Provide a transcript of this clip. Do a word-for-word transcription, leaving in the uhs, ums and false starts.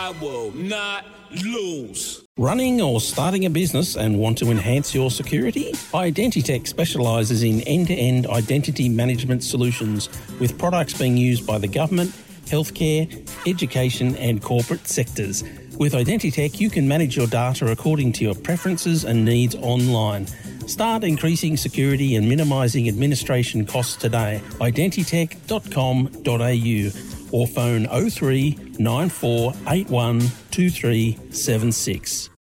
I will not lose. Running or starting a business and want to enhance your security? Identitech specialises in end-to-end identity management solutions with products being used by the government, healthcare, education and corporate sectors. With Identitech, you can manage your data according to your preferences and needs online. Start increasing security and minimising administration costs today. identitech dot com dot a u or phone oh three nine four eight one two three seven six.